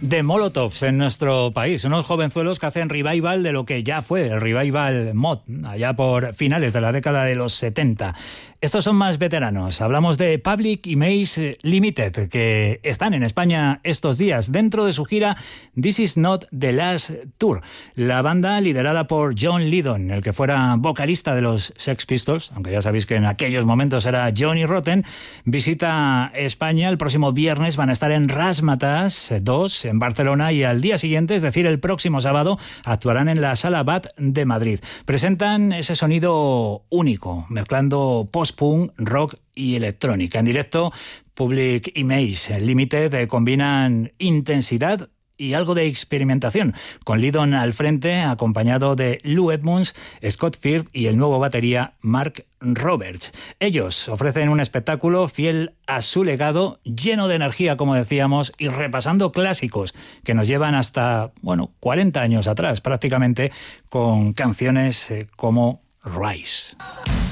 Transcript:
de Molotovs en nuestro país. Unos jovenzuelos que hacen revival de lo que ya fue el revival mod, allá por finales de la década de los 70. Estos son más veteranos. Hablamos de Public Image Limited, que están en España estos días dentro de su gira This Is Not The Last Tour. La banda, liderada por John Lydon, el que fuera vocalista de los Sex Pistols, aunque ya sabéis que en aquellos momentos era Johnny Rotten, visita España el próximo viernes. Van a estar en Razzmatazz 2 en Barcelona y al día siguiente, es decir, el próximo sábado, actuarán en la Sala Bat de Madrid. Presentan ese sonido único, mezclando post-punk, rock y electrónica. En directo, Public Image Limited combinan intensidad y algo de experimentación, con Lydon al frente, acompañado de Lou Edmonds, Scott Firth y el nuevo batería Mark Roberts. Ellos ofrecen un espectáculo fiel a su legado, lleno de energía, como decíamos, y repasando clásicos que nos llevan hasta, 40 años atrás, prácticamente, con canciones como Rise.